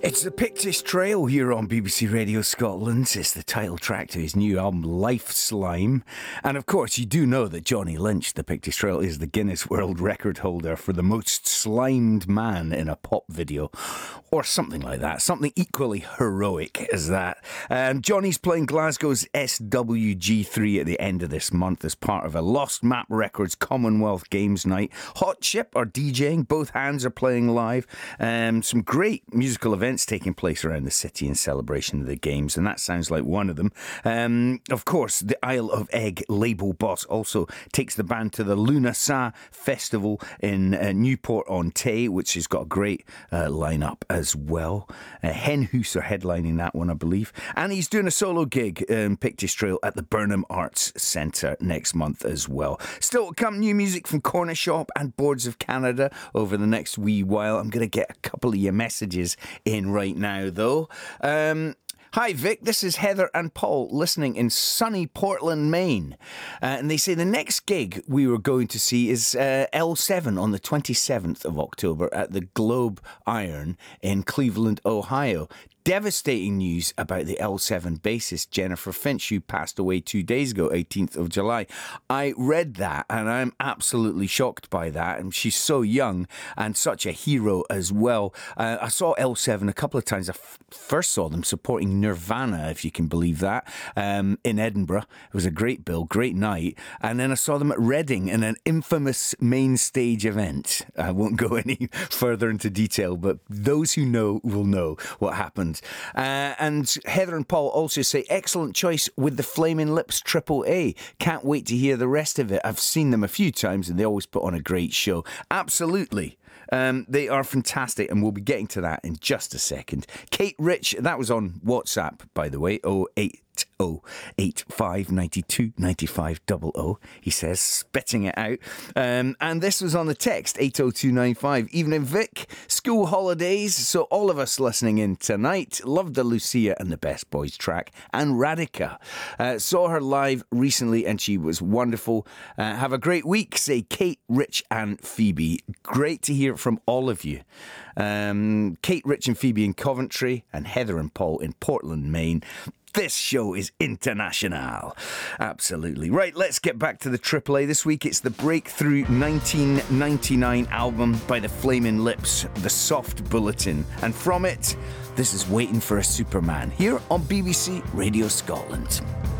It's the Pictish Trail here on BBC Radio Scotland. It's the title track to his new album, Life Slime. And of course, you do know that Johnny Lynch, the Pictish Trail, is the Guinness World Record holder for the most slimed man in a pop video. Or something like that. Something equally heroic as that. Johnny's playing Glasgow's SWG3 at the end of this month as part of a Lost Map Records Commonwealth Games night. Hot Chip are DJing. Both hands are playing live. Some great musical events taking place around the city in celebration of the games, and that sounds like one of them. Of course, the Isle of Egg label boss also takes the band to the Luna Sa Festival in Newport-on-Tay, which has got a great lineup as well. Hen Hoos are headlining that one, I believe, and he's doing a solo gig in Pictish Trail at the Burnham Arts Centre next month as well. Still to come, new music from Corner Shop and Boards of Canada over the next wee while. I'm going to get a couple of your messages in right now, though. Hi Vic, this is Heather and Paul listening in sunny Portland, Maine. And they say the next gig we were going to see is L7 on the 27th of October at the Globe Iron in Cleveland, Ohio. Devastating news about the L7 bassist Jennifer Finch, who passed away 2 days ago, 18th of July. I read that and I'm absolutely shocked by that. And she's so young and such a hero as well. I saw L7 a couple of times. I first saw them supporting Nirvana, if you can believe that, in Edinburgh. It was a great bill, great night. And then I saw them at Reading in an infamous main stage event. I won't go any further into detail, but those who know will know what happened. And Heather and Paul also say, excellent choice with the Flaming Lips Triple A. Can't wait to hear the rest of it. I've seen them a few times and they always put on a great show. Absolutely. They are fantastic, and we'll be getting to that in just a second. Kate Rich, that was on WhatsApp, by the way, 08085929500. He says, spitting it out. And this was on the text, 80295. Evening, Vic. School holidays, so all of us listening in tonight. Loved the Lucia and the Best Boys track, and Radica. Saw her live recently, and she was wonderful. Have a great week, say Kate, Rich, and Phoebe. Great to hear from all of you. Kate, Rich, and Phoebe in Coventry, and Heather and Paul in Portland, Maine. This show is international. Absolutely. Right, let's get back to the AAA this week. It's the breakthrough 1999 album by the Flaming Lips, The Soft Bulletin. And from it, this is Waiting for a Superman, here on BBC Radio Scotland.